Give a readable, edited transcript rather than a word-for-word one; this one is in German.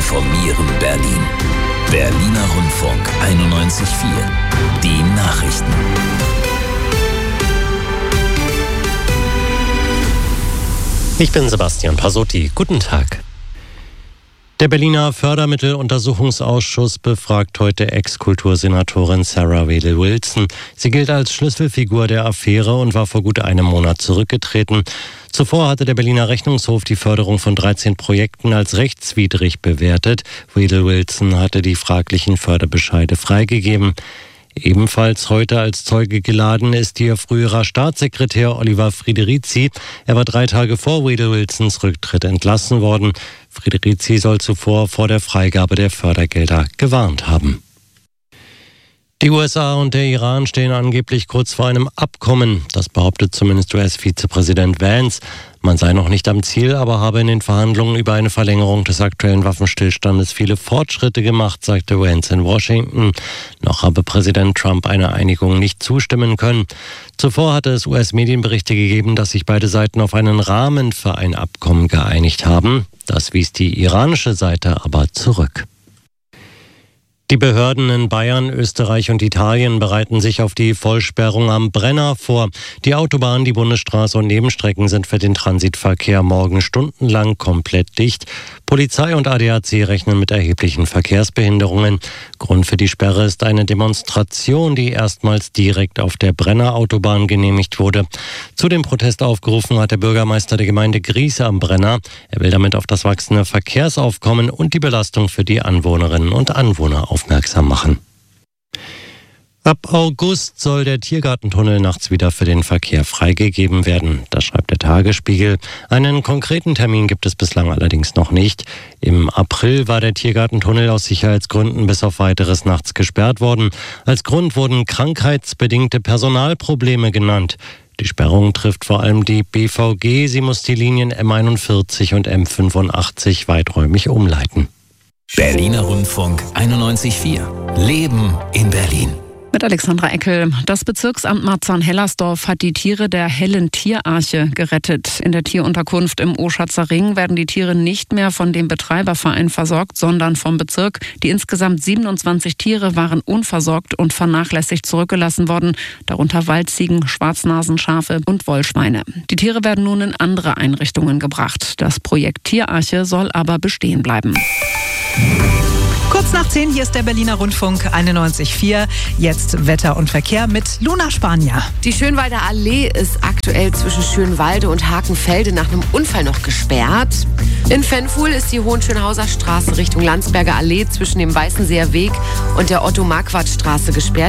informieren Berlin. Berliner Rundfunk 91.4. Die Nachrichten. Ich bin Sebastian Pasotti. Guten Tag. Der Berliner Fördermitteluntersuchungsausschuss befragt heute Ex-Kultursenatorin Sarah Wedel-Wilson. Sie gilt als Schlüsselfigur der Affäre und war vor gut einem Monat zurückgetreten. Zuvor hatte der Berliner Rechnungshof die Förderung von 13 Projekten als rechtswidrig bewertet. Wedel-Wilson hatte die fraglichen Förderbescheide freigegeben. Ebenfalls heute als Zeuge geladen ist ihr früherer Staatssekretär Oliver Friederizi. Er war 3 Tage vor Wedel-Wilsons Rücktritt entlassen worden. Friederizi soll zuvor vor der Freigabe der Fördergelder gewarnt haben. Die USA und der Iran stehen angeblich kurz vor einem Abkommen. Das behauptet zumindest US-Vizepräsident Vance. Man sei noch nicht am Ziel, aber habe in den Verhandlungen über eine Verlängerung des aktuellen Waffenstillstandes viele Fortschritte gemacht, sagte Vance in Washington. Noch habe Präsident Trump einer Einigung nicht zustimmen können. Zuvor hatte es US-Medienberichte gegeben, dass sich beide Seiten auf einen Rahmen für ein Abkommen geeinigt haben. Das wies die iranische Seite aber zurück. Die Behörden in Bayern, Österreich und Italien bereiten sich auf die Vollsperrung am Brenner vor. Die Autobahn, die Bundesstraße und Nebenstrecken sind für den Transitverkehr morgen stundenlang komplett dicht. Polizei und ADAC rechnen mit erheblichen Verkehrsbehinderungen. Grund für die Sperre ist eine Demonstration, die erstmals direkt auf der Brenner-Autobahn genehmigt wurde. Zu dem Protest aufgerufen hat der Bürgermeister der Gemeinde Gries am Brenner. Er will damit auf das wachsende Verkehrsaufkommen und die Belastung für die Anwohnerinnen und Anwohner aufmerksam machen. Ab August soll der Tiergartentunnel nachts wieder für den Verkehr freigegeben werden. Das schreibt der Tagesspiegel. Einen konkreten Termin gibt es bislang allerdings noch nicht. Im April war der Tiergartentunnel aus Sicherheitsgründen bis auf Weiteres nachts gesperrt worden. Als Grund wurden krankheitsbedingte Personalprobleme genannt. Die Sperrung trifft vor allem die BVG. Sie muss die Linien M41 und M85 weiträumig umleiten. Berliner Rundfunk 91.4. Leben in Berlin. Mit Alexandra Eckel. Das Bezirksamt Marzahn-Hellersdorf hat die Tiere der Hellen Tierarche gerettet. In der Tierunterkunft im Oschatzer Ring werden die Tiere nicht mehr von dem Betreiberverein versorgt, sondern vom Bezirk. Die insgesamt 27 Tiere waren unversorgt und vernachlässigt zurückgelassen worden, darunter Waldziegen, Schwarznasenschafe und Wollschweine. Die Tiere werden nun in andere Einrichtungen gebracht. Das Projekt Tierarche soll aber bestehen bleiben. Kurz nach 10, hier ist der Berliner Rundfunk 91.4. Jetzt Wetter und Verkehr mit Luna Spanier. Die Schönwalder Allee ist aktuell zwischen Schönwalde und Hakenfelde nach einem Unfall noch gesperrt. In Fenfuhl ist die Hohenschönhauser Straße Richtung Landsberger Allee zwischen dem Weißenseer Weg und der Otto-Marquardt-Straße gesperrt.